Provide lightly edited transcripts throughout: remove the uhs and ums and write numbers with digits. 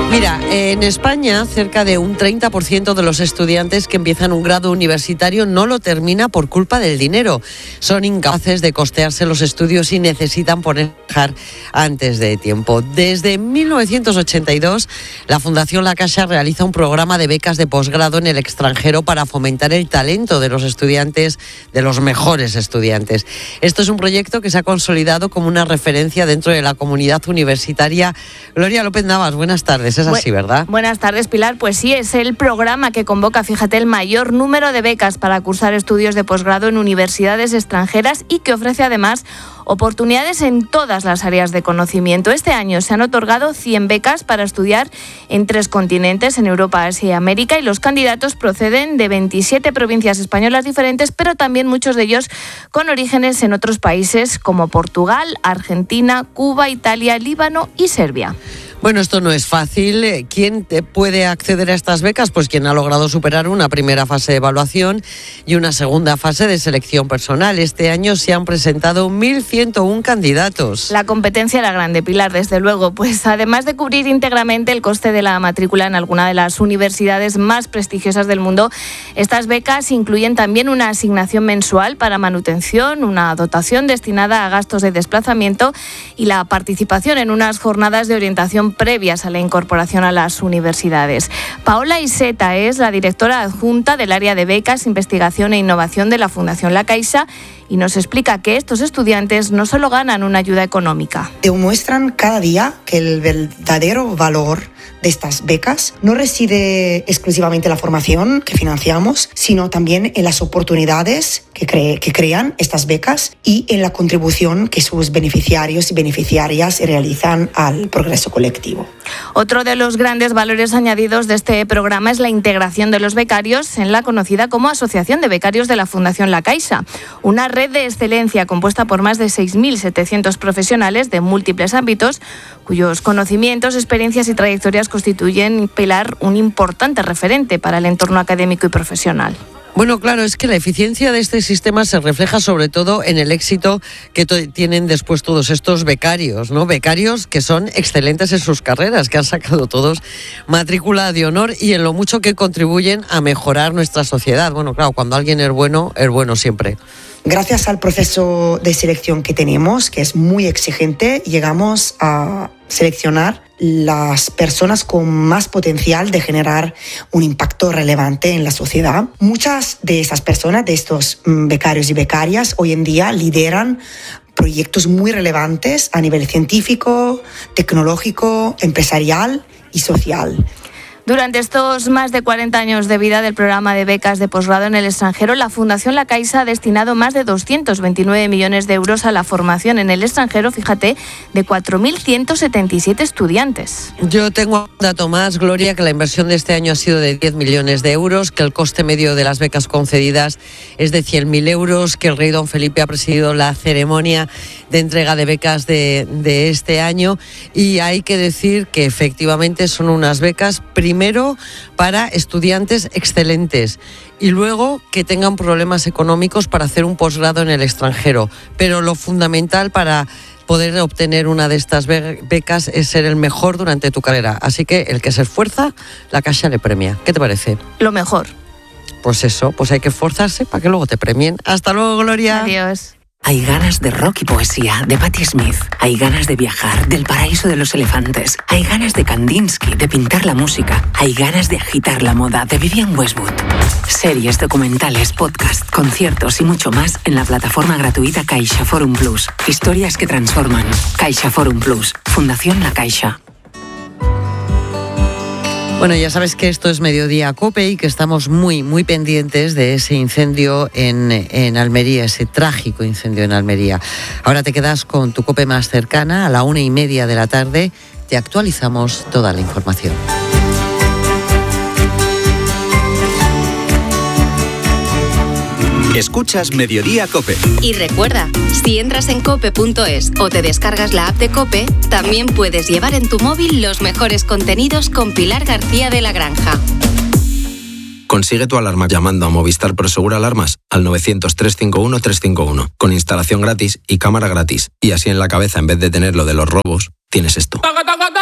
Mira, en España cerca de un 30% de los estudiantes que empiezan un grado universitario no lo termina por culpa del dinero. Son incapaces de costearse los estudios y necesitan dejar antes de tiempo. Desde 1982, la Fundación La Caixa realiza un programa de becas de posgrado en el extranjero para fomentar el talento de los estudiantes, de los mejores estudiantes. Esto es un proyecto que se ha consolidado como una referencia dentro de la comunidad universitaria. Gloria López Navas, buenas tardes. Es así, ¿verdad? Buenas tardes, Pilar. Pues sí, es el programa que convoca, fíjate, el mayor número de becas para cursar estudios de posgrado en universidades extranjeras y que ofrece además oportunidades en todas las áreas de conocimiento. Este año se han otorgado 100 becas para estudiar en 3 continentes, en Europa, Asia y América, y los candidatos proceden de 27 provincias españolas diferentes, pero también muchos de ellos con orígenes en otros países como Portugal, Argentina, Cuba, Italia, Líbano y Serbia. Bueno, esto no es fácil. ¿Quién puede acceder a estas becas? Pues quien ha logrado superar una primera fase de evaluación y una segunda fase de selección personal. Este año se han presentado 1.101 candidatos. La competencia era grande, Pilar, desde luego. Pues además de cubrir íntegramente el coste de la matrícula en alguna de las universidades más prestigiosas del mundo, estas becas incluyen también una asignación mensual para manutención, una dotación destinada a gastos de desplazamiento y la participación en unas jornadas de orientación previas a la incorporación a las universidades. Paola Iseta es la directora adjunta del área de becas, investigación e innovación de la Fundación La Caixa y nos explica que estos estudiantes no solo ganan una ayuda económica. Demuestran cada día que el verdadero valor de estas becas no reside exclusivamente en la formación que financiamos, sino también en las oportunidades que crean estas becas y en la contribución que sus beneficiarios y beneficiarias realizan al progreso colectivo. Otro de los grandes valores añadidos de este programa es la integración de los becarios en la conocida como Asociación de Becarios de la Fundación La Caixa, una red de excelencia compuesta por más de 6.700 profesionales de múltiples ámbitos, cuyos conocimientos, experiencias y trayectorias constituyen, Pilar, un importante referente para el entorno académico y profesional. Bueno, claro, es que la eficiencia de este sistema se refleja sobre todo en el éxito que tienen después todos estos becarios, ¿no? Becarios que son excelentes en sus carreras, que han sacado todos matrícula de honor y en lo mucho que contribuyen a mejorar nuestra sociedad. Bueno, claro, cuando alguien es bueno siempre. Gracias al proceso de selección que tenemos, que es muy exigente, llegamos a seleccionar las personas con más potencial de generar un impacto relevante en la sociedad. Muchas de esas personas, de estos becarios y becarias, hoy en día lideran proyectos muy relevantes a nivel científico, tecnológico, empresarial y social. Durante estos más de 40 años de vida del programa de becas de posgrado en el extranjero, la Fundación La Caixa ha destinado más de 229 millones de euros a la formación en el extranjero, fíjate, de 4.177 estudiantes. Yo tengo un dato más, Gloria, que la inversión de este año ha sido de 10 millones de euros, que el coste medio de las becas concedidas es de 100.000 euros, que el rey don Felipe ha presidido la ceremonia de entrega de becas de este año y hay que decir que efectivamente son unas becas primero para estudiantes excelentes y luego que tengan problemas económicos para hacer un posgrado en el extranjero. Pero lo fundamental para poder obtener una de estas becas es ser el mejor durante tu carrera. Así que el que se esfuerza, la Caixa le premia. ¿Qué te parece? Lo mejor. Pues eso, pues hay que esforzarse para que luego te premien. Hasta luego, Gloria. Adiós. Hay ganas de rock y poesía de Patti Smith. Hay ganas de viajar, del paraíso de los elefantes. Hay ganas de Kandinsky, de pintar la música. Hay ganas de agitar la moda de Vivienne Westwood. Series, documentales, podcast, conciertos y mucho más en la plataforma gratuita Caixa Forum Plus. Historias que transforman. Caixa Forum Plus. Fundación La Caixa. Bueno, ya sabes que esto es Mediodía COPE y que estamos muy, muy pendientes de ese incendio en Almería, ese trágico incendio en Almería. Ahora te quedas con tu COPE más cercana, a la 1:30 de la tarde. Te actualizamos toda la información. Escuchas Mediodía COPE. Y recuerda, si entras en cope.es o te descargas la app de COPE, también puedes llevar en tu móvil los mejores contenidos con Pilar García de la Granja. Consigue tu alarma llamando a Movistar Prosegur Alarmas al 900-351-351, con instalación gratis y cámara gratis. Y así en la cabeza, en vez de tener lo de los robos, tienes esto.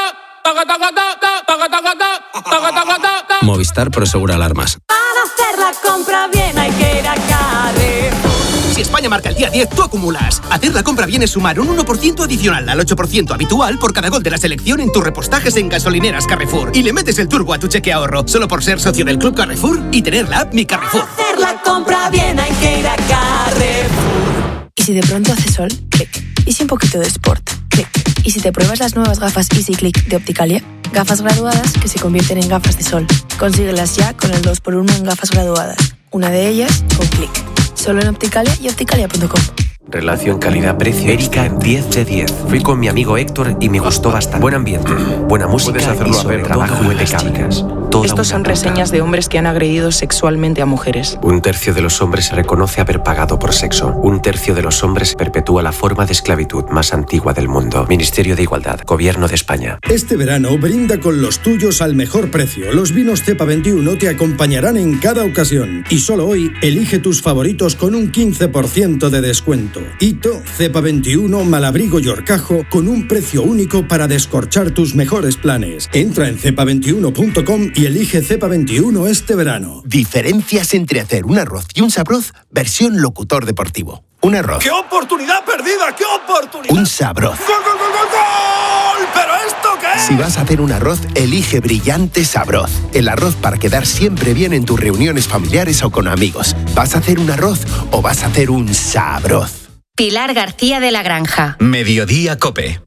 Movistar Prosegura Alarmas. Para hacer la compra bien hay que ir a Carrefour. Si España marca el día 10, tú acumulas. Hacer la compra bien es sumar un 1% adicional al 8% habitual por cada gol de la selección en tus repostajes en gasolineras Carrefour. Y le metes el turbo a tu cheque ahorro, solo por ser socio del Club Carrefour y tener la app Mi Carrefour. Para hacer la compra bien hay que ir a Carrefour. ¿Y si de pronto hace sol? Clic. ¿Y si un poquito de sport? Clic. ¿Y si te pruebas las nuevas gafas Easy Click de Opticalia? Gafas graduadas que se convierten en gafas de sol. Consíguelas ya con el 2x1 en gafas graduadas. Una de ellas con Clic. Solo en Opticalia y opticalia.com. Relación calidad-precio. Erika, 10 de 10. Fui con mi amigo Héctor y me gustó bastante. Buen ambiente, buena música y sobre todo juguetes chicas. Estos son reseñas de hombres que han agredido sexualmente a mujeres. 1/3 de los hombres reconoce haber pagado por sexo. 1/3 de los hombres perpetúa la forma de esclavitud más antigua del mundo. Ministerio de Igualdad, Gobierno de España. Este verano brinda con los tuyos al mejor precio. Los vinos Cepa 21 te acompañarán en cada ocasión. Y solo hoy, elige tus favoritos con un 15% de descuento. Hito, Cepa 21, Malabrigo y Horcajo con un precio único para descorchar tus mejores planes. Entra en cepa21.com y elige Cepa 21 este verano. Diferencias entre hacer un arroz y un sabroz, versión locutor deportivo. Un arroz. ¡Qué oportunidad perdida! ¡Qué oportunidad! Un sabroz. ¡Gol, gol, gol, gol, gol! ¿Pero esto qué es? Si vas a hacer un arroz, elige Brillante Sabroz. El arroz para quedar siempre bien en tus reuniones familiares o con amigos. ¿Vas a hacer un arroz o vas a hacer un sabroz? Pilar García de la Granja. Mediodía COPE.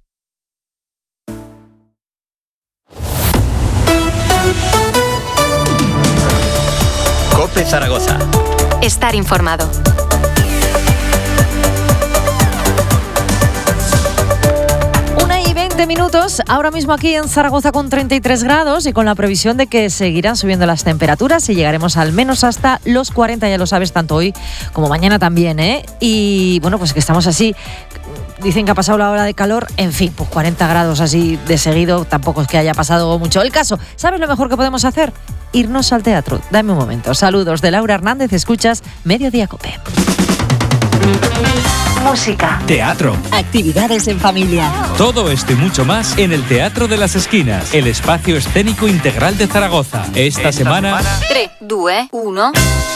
COPE Zaragoza. Estar informado. Minutos, ahora mismo aquí en Zaragoza con 33 grados y con la previsión de que seguirán subiendo las temperaturas y llegaremos al menos hasta los 40, ya lo sabes, tanto hoy como mañana también, ¿eh? Y bueno, pues que estamos así, dicen que ha pasado la hora de calor, en fin, pues 40 grados así de seguido, tampoco es que haya pasado mucho. El caso, ¿sabes lo mejor que podemos hacer? Irnos al teatro. Dame un momento. Saludos de Laura Hernández, escuchas Mediodía COPE. Música, teatro, actividades en familia. Todo esto y mucho más en el Teatro de las Esquinas, el espacio escénico integral de Zaragoza. Esta semana 3, 2, 1.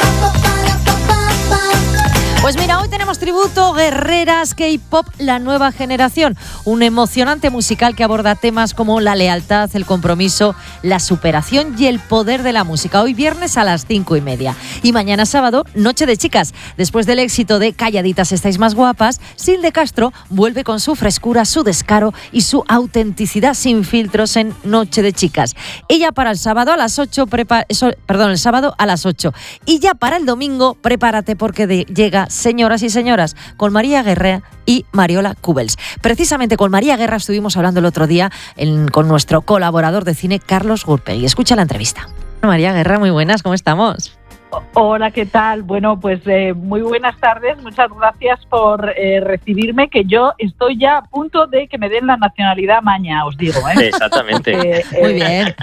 Pues mira, hoy tenemos tributo Guerreras K-Pop, la nueva generación. Un emocionante musical que aborda temas como la lealtad, el compromiso, la superación y el poder de la música. Hoy viernes a las 5:30. Y mañana sábado, Noche de Chicas. Después del éxito de Calladitas estáis más guapas, Silde Castro vuelve con su frescura, su descaro y su autenticidad sin filtros en Noche de Chicas. Ella para el sábado a las 8, el sábado a las 8. Y ya para el domingo, prepárate porque llega Señoras y Señoras, con María Guerra y Mariola Cubels. Precisamente con María Guerra estuvimos hablando el otro día con nuestro colaborador de cine, Carlos Gurpegui. Escucha la entrevista. María Guerra, muy buenas, ¿cómo estamos? Hola, ¿qué tal? Bueno, pues muy buenas tardes, muchas gracias por recibirme, que yo estoy ya a punto de que me den la nacionalidad maña, os digo, ¿eh? Exactamente. Porque, muy bien.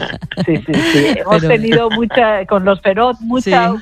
Hemos tenido mucha, con los Feroz, mucha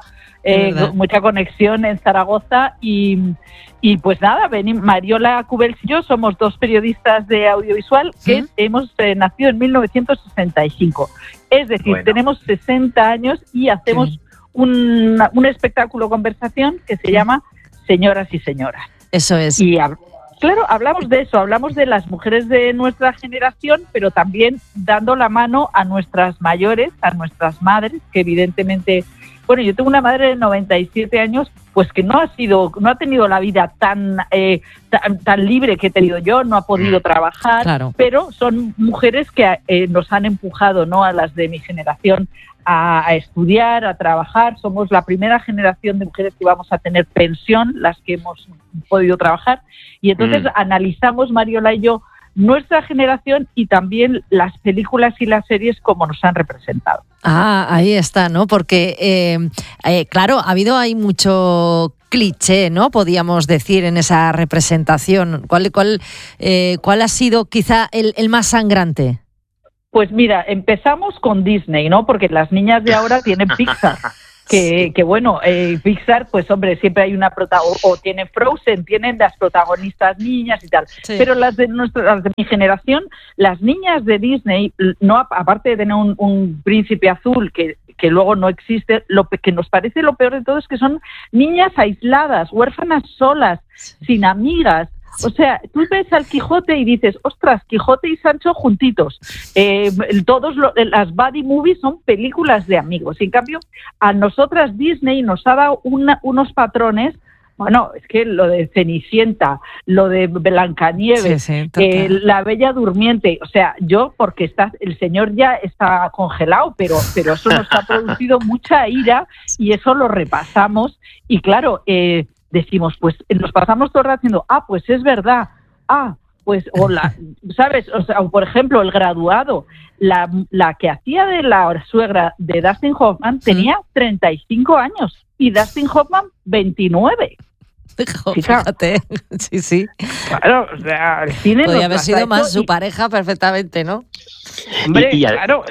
conexión en Zaragoza y pues nada, Mariola Cubels y yo somos dos periodistas de audiovisual que hemos nacido en 1965. Es decir, tenemos 60 años y hacemos un espectáculo conversación que se llama Señoras y Señoras. Eso es. Y claro, hablamos de eso, hablamos de las mujeres de nuestra generación, pero también dando la mano a nuestras mayores, a nuestras madres, que evidentemente... Bueno, yo tengo una madre de 97 años, pues que no ha tenido la vida tan libre que he tenido yo, no ha podido trabajar, claro. Pero son mujeres que nos han empujado, ¿no?, a las de mi generación a estudiar, a trabajar. Somos la primera generación de mujeres que vamos a tener pensión, las que hemos podido trabajar. Y entonces analizamos, Mariola y yo, nuestra generación y también las películas y las series como nos han representado. Ah, ahí está, ¿no? Porque, claro, hay mucho cliché, ¿no? Podíamos decir en esa representación. ¿Cuál ha sido quizá el más sangrante? Pues mira, empezamos con Disney, ¿no? Porque las niñas de ahora tienen Pixar. que bueno, Pixar, pues hombre, siempre hay una o tiene Frozen, tienen las protagonistas niñas y tal. Sí. Pero las de mi generación, las niñas de Disney, no aparte de tener un príncipe azul que luego no existe, lo que nos parece lo peor de todo es que son niñas aisladas, huérfanas solas, sin amigas. O sea, tú ves al Quijote y dices, ostras, Quijote y Sancho juntitos. Las buddy movies son películas de amigos. Y en cambio, a nosotras Disney nos ha dado unos patrones. Bueno, es que lo de Cenicienta, lo de Blancanieves, La Bella Durmiente, o sea, porque el señor ya está congelado, pero eso nos ha producido mucha ira y eso lo repasamos. Y claro, decimos, pues nos pasamos todo el rato diciendo, pues es verdad, pues, ¿sabes? O sea, por ejemplo, El Graduado, la que hacía de la suegra de Dustin Hoffman tenía 35 años y Dustin Hoffman 29. Fíjate, sí. Claro, o sea, el cine podría haber sido más su pareja perfectamente, ¿no? Hombre, claro.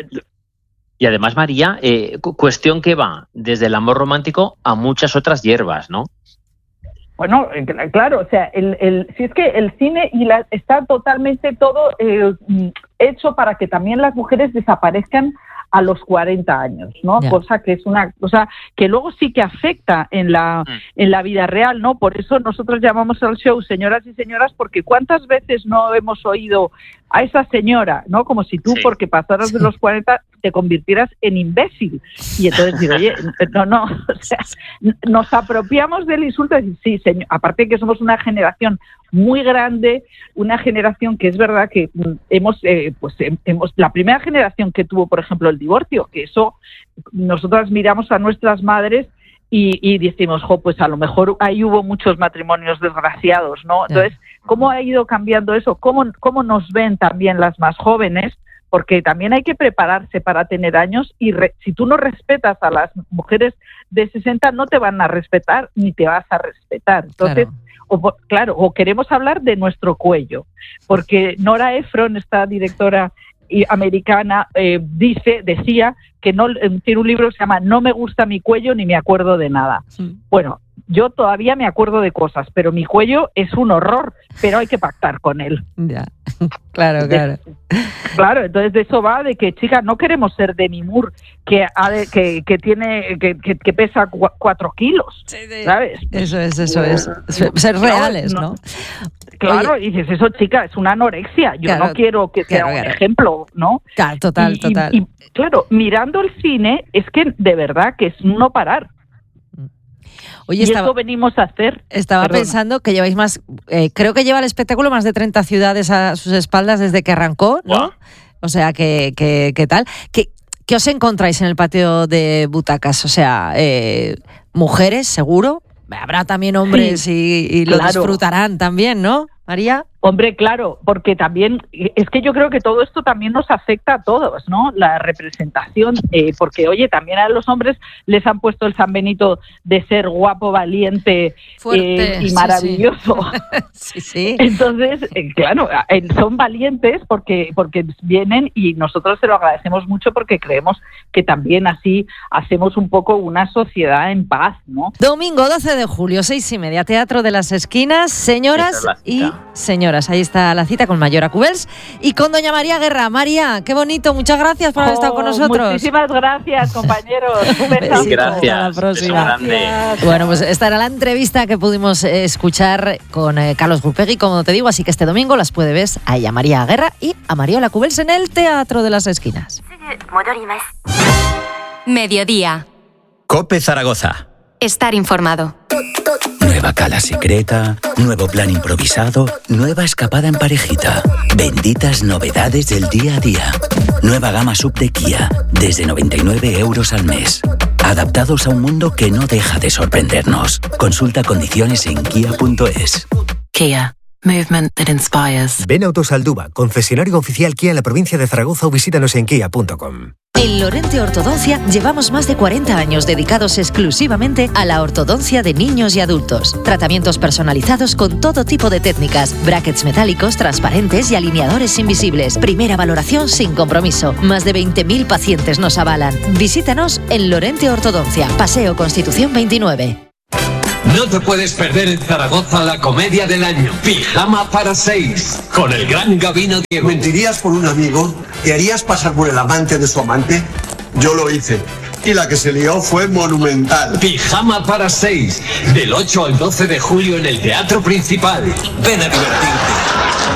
Y además, María, cuestión que va desde el amor romántico a muchas otras hierbas, ¿no? Bueno, claro, o sea, si es que el cine está totalmente todo hecho para que también las mujeres desaparezcan a los 40 años, ¿no? Cosa que es una cosa que luego sí que afecta en la vida real, ¿no? Por eso nosotros llamamos al show Señoras y Señoras, porque ¿cuántas veces no hemos oído a esa señora, ¿no? Como si tú, porque pasaras de los 40, te convirtieras en imbécil. Y entonces digo, oye, no, o sea, nos apropiamos del insulto y decir, sí, señor, aparte que somos una generación muy grande, una generación que es verdad que hemos la primera generación que tuvo, por ejemplo, el divorcio, que eso nosotras miramos a nuestras madres y decimos, pues a lo mejor ahí hubo muchos matrimonios desgraciados, ¿no? Entonces, ¿cómo ha ido cambiando eso? ¿Cómo nos ven también las más jóvenes? Porque también hay que prepararse para tener años y si tú no respetas a las mujeres de 60, no te van a respetar ni te vas a respetar. Entonces, o queremos hablar de nuestro cuello, porque Nora Ephron, esta directora americana, decía que tiene un libro que se llama No me gusta mi cuello ni me acuerdo de nada. Bueno, yo todavía me acuerdo de cosas, pero mi cuello es un horror, pero hay que pactar con él. Ya, claro. Claro, entonces de eso va, de que, chicas, no queremos ser Demi Moore, que pesa 4 kilos, ¿sabes? Eso es. Ser reales, ¿no? Claro, y dices, eso, chica, es una anorexia. Yo no quiero que sea un ejemplo, ¿no? Claro, total. Y claro, mirando el cine, es que de verdad que es no parar. Oye, eso venimos a hacer. Estaba pensando que lleváis más, creo que lleva el espectáculo más de 30 ciudades a sus espaldas desde que arrancó, ¿no? Wow. O sea, ¿qué tal? ¿Qué os encontráis en el patio de butacas? O sea, mujeres, seguro. Habrá también hombres y lo disfrutarán también, ¿no, María? Hombre, claro, porque también, es que yo creo que todo esto también nos afecta a todos, ¿no? La representación, porque, oye, también a los hombres les han puesto el San Benito de ser guapo, valiente y maravilloso. Sí. Entonces, claro, son valientes porque vienen y nosotros se lo agradecemos mucho porque creemos que también así hacemos un poco una sociedad en paz, ¿no? Domingo 12 de julio, 6:30, Teatro de las Esquinas, señoras y señores. Ahí está la cita con Mayora Cubels y con doña María Guerra. María, qué bonito, muchas gracias por haber estado con nosotros. Muchísimas gracias, compañeros. Un besito. Gracias. Hasta la próxima. Gracias. Bueno, pues esta era la entrevista que pudimos escuchar con Carlos Gulpegui, como te digo, así que este domingo las puede ver a ella, María Guerra, y a Mariola Cubels en el Teatro de las Esquinas. Mediodía. COPE Zaragoza. Estar informado. Nueva cala secreta, nuevo plan improvisado, nueva escapada en parejita. Benditas novedades del día a día. Nueva gama sub de Kia, desde 99 euros al mes. Adaptados a un mundo que no deja de sorprendernos. Consulta condiciones en kia.es. Kia. Movement that inspires. Ven a Autosalduba, concesionario oficial Kia en la provincia de Zaragoza, o visítanos en kia.com. En Lorente Ortodoncia llevamos más de 40 años dedicados exclusivamente a la ortodoncia de niños y adultos. Tratamientos personalizados con todo tipo de técnicas, brackets metálicos, transparentes y alineadores invisibles. Primera valoración sin compromiso. Más de 20.000 pacientes nos avalan. Visítanos en Lorente Ortodoncia, Paseo Constitución 29. No te puedes perder en Zaragoza la comedia del año, Pijama para 6, con el gran Gabino Diego. ¿Mentirías por un amigo? ¿Te harías pasar por el amante de su amante? Yo lo hice. Y la que se lió fue monumental. Pijama para 6, del 8 al 12 de julio en el Teatro Principal. Ven a divertirte.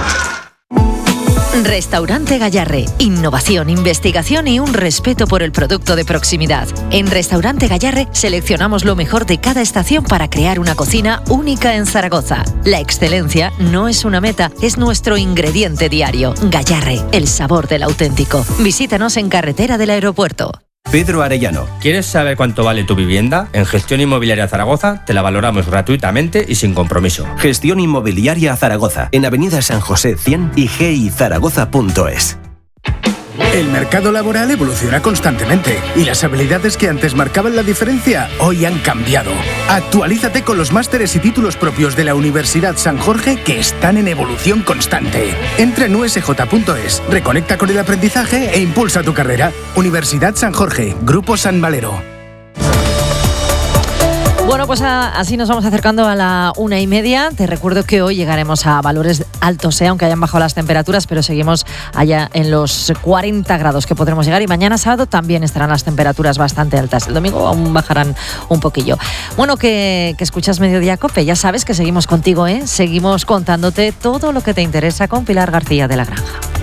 Restaurante Gallarre. Innovación, investigación y un respeto por el producto de proximidad. En Restaurante Gallarre seleccionamos lo mejor de cada estación para crear una cocina única en Zaragoza. La excelencia no es una meta, es nuestro ingrediente diario. Gallarre, el sabor del auténtico. Visítanos en Carretera del Aeropuerto. Pedro Arellano, ¿quieres saber cuánto vale tu vivienda? En Gestión Inmobiliaria Zaragoza te la valoramos gratuitamente y sin compromiso. Gestión Inmobiliaria Zaragoza, en Avenida San José 100 y gizaragoza.es. El mercado laboral evoluciona constantemente y las habilidades que antes marcaban la diferencia hoy han cambiado. Actualízate con los másteres y títulos propios de la Universidad San Jorge que están en evolución constante. Entra en usj.es, reconecta con el aprendizaje e impulsa tu carrera. Universidad San Jorge, Grupo San Valero. Bueno, pues así nos vamos acercando a la 1:30. Te recuerdo que hoy llegaremos a valores altos, aunque hayan bajado las temperaturas, pero seguimos allá en los 40 grados que podremos llegar. Y mañana sábado también estarán las temperaturas bastante altas. El domingo aún bajarán un poquillo. Bueno, que escuchas Mediodía Cope. Ya sabes que seguimos contigo, Seguimos contándote todo lo que te interesa con Pilar García de la Granja.